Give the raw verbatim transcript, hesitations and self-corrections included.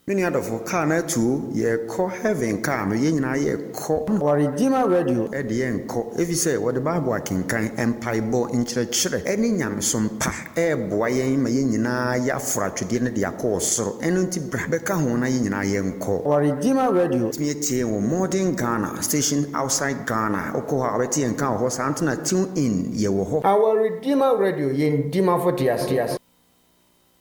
Many other for car na two ye call heaven car no ye nyina ye call Our Redeemer Radio e de ye nko if you say what the Bible akenkan empaibo nkyerɛkyerɛ eni nyamesom pa e boa yen ma ye nyina ya afra twede ne de akɔ soro eno nti bra beka ho na ye nyina ye nko. Our Redeemer Radio Me tie wo modern Ghana station outside Ghana okɔ ha beti enka ho sa antena tune in ye wo ho. Our Redeemer Radio yen dima for tias tias.